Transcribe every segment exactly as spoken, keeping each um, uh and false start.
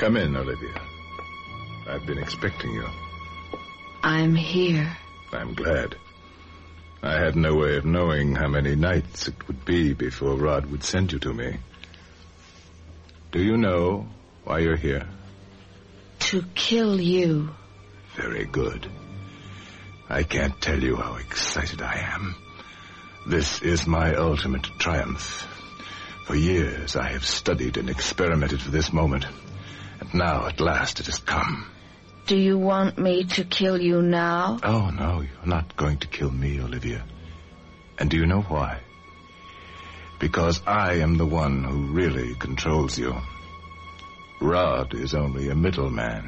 Come in, Olivia. I've been expecting you. I'm here. I'm glad. I had no way of knowing how many nights it would be before Rod would send you to me. Do you know why you're here? To kill you. Very good. I can't tell you how excited I am. This is my ultimate triumph. For years I have studied and experimented for this moment. And now, at last, it has come. Do you want me to kill you now? Oh, no, you're not going to kill me, Olivia. And do you know why? Because I am the one who really controls you. Rod is only a middleman.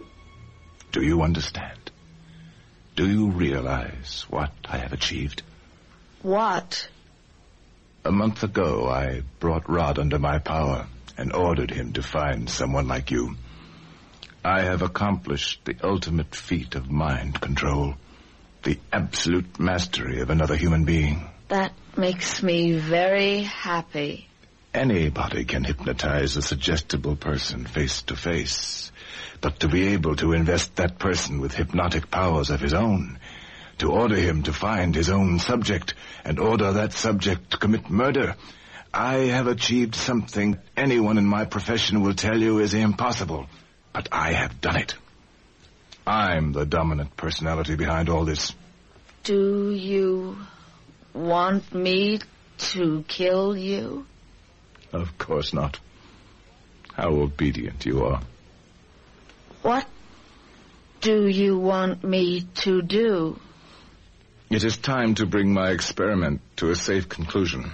Do you understand? Do you realize what I have achieved? What? A month ago, I brought Rod under my power and ordered him to find someone like you. I have accomplished the ultimate feat of mind control, the absolute mastery of another human being. That makes me very happy. Anybody can hypnotize a suggestible person face to face, but to be able to invest that person with hypnotic powers of his own, to order him to find his own subject and order that subject to commit murder, I have achieved something anyone in my profession will tell you is impossible. But I have done it. I'm the dominant personality behind all this. Do you want me to kill you? Of course not. How obedient you are. What do you want me to do? It is time to bring my experiment to a safe conclusion.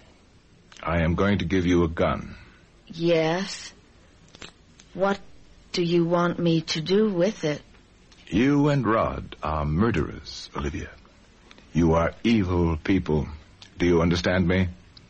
I am going to give you a gun. Yes. What do you want me to do with it? You and Rod are murderers, Olivia. You are evil people. Do you understand me?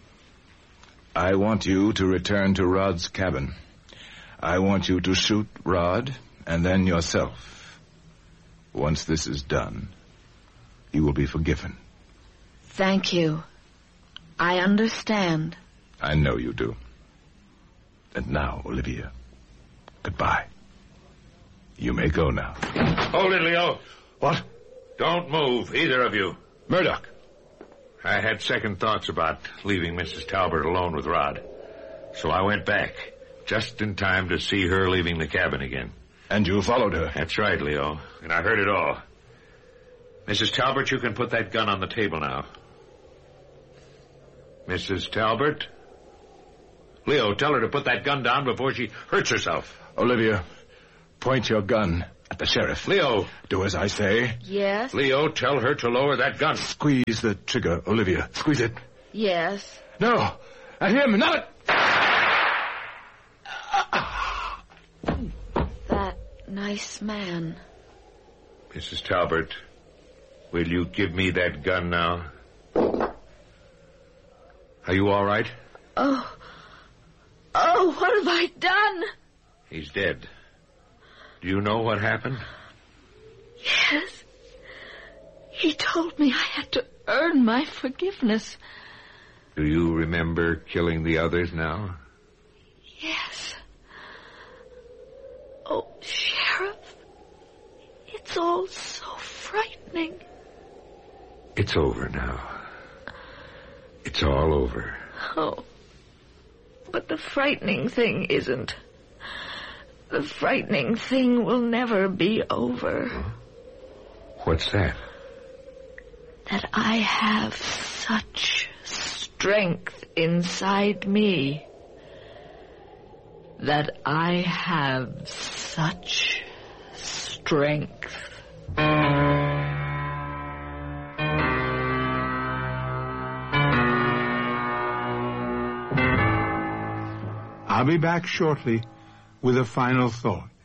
I want you to return to Rod's cabin. I want you to shoot Rod and then yourself. Once this is done, you will be forgiven. Thank you. I understand. I know you do. And now, Olivia, goodbye. You may go now. Hold it, Leo. What? Don't move, either of you. Murdoch. I had second thoughts about leaving Missus Talbert alone with Rod. So I went back, just in time to see her leaving the cabin again. And you followed her? That's right, Leo. And I heard it all. Missus Talbert, you can put that gun on the table now. Missus Talbert? Leo, tell her to put that gun down before she hurts herself. Olivia, point your gun at the sheriff. Leo. Do as I say. Yes? Leo, tell her to lower that gun. Squeeze the trigger, Olivia. Squeeze it. Yes. No. At him, not That nice man. Missus Talbert, will you give me that gun now? Are you all right? Oh. Oh, what have I done? He's dead. Do you know what happened? Yes. He told me I had to earn my forgiveness. Do you remember killing the others now? Yes. Oh, Sheriff, it's all so frightening. It's over now. It's all over. Oh, but the frightening thing isn't. The frightening thing will never be over. What's that? That I have such strength inside me. That I have such strength. I'll be back shortly with a final thought.